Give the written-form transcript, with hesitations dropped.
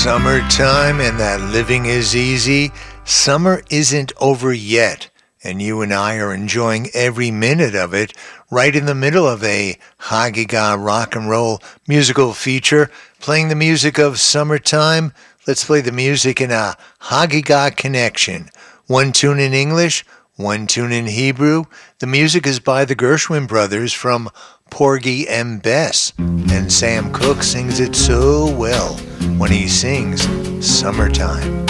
Summertime and that living is easy. Summer isn't over yet, and you and I are enjoying every minute of it right in the middle of a Hagiga rock and roll musical feature, playing the music of Summertime. Let's play the music in a Hagiga connection. One tune in English, one tune in Hebrew. The music is by the Gershwin brothers from Porgy and Bess, and Sam Cooke sings it so well when he sings Summertime.